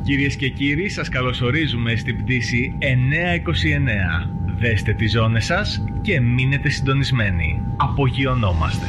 Κυρίες και κύριοι, σας καλωσορίζουμε στην πτήση 929. Δέστε τις ζώνες σας και μείνετε συντονισμένοι. Απογειωνόμαστε.